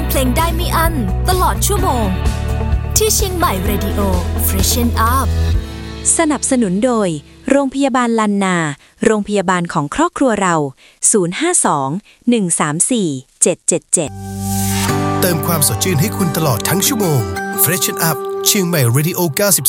เพลงได้ไม่อั้นตลอดชั่วโมงที่เชียงใหม่ Radio Freshen Up สนับสนุนโดยโรงพยาบาลลันนาโรงพยาบาลของครอบครัวเรา052 134 777 เติมความสดชื่นให้คุณตลอดทั้งชั่วโมง Freshen Up เชียงใหม่ Radio